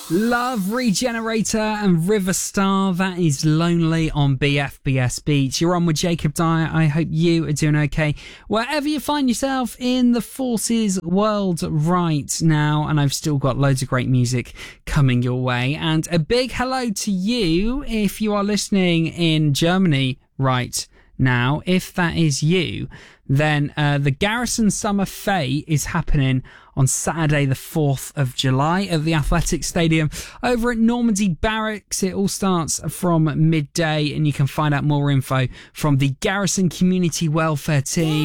Love, Regenerator and River Star. That is Lonely on BFBS Beats. You're on with Jacob Dyer. I hope you are doing okay wherever you find yourself in the forces world right now. And I've still got loads of great music coming your way. And a big hello to you if you are listening in Germany right now. If that is you, then the Garrison Summer Fay is happening on Saturday the 4th of July at the Athletic Stadium over at Normandy Barracks. It all starts from midday, and you can find out more info from the Garrison Community Welfare Team.